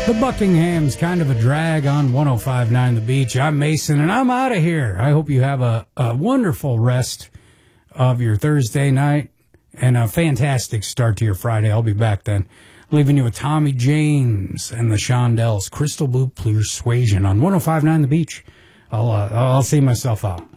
The Buckingham's Kind of a Drag on 105.9 The Beach. I'm Mason, and I'm out of here. I hope you have a wonderful rest of your Thursday night and a fantastic start to your Friday. I'll be back then. Leaving you with Tommy James and the Shondells, Crystal Blue Persuasion on 105.9 The Beach. I'll see myself out.